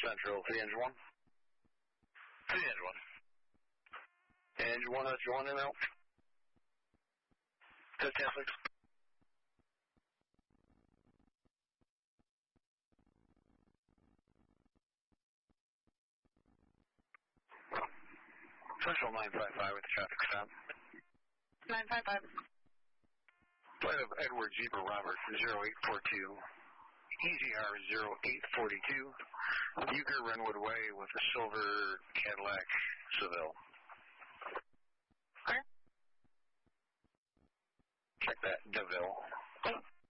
Central, to engine 1. To engine 1. Engine 1, that's your 1 email. Test 10, please. Central 955 with the traffic stop. 955. Flight of Edward Zebra Robert 0842. EZR 0842. Euchre Renwood Way with a silver Cadillac Seville. Okay. Check that, DeVille. Okay.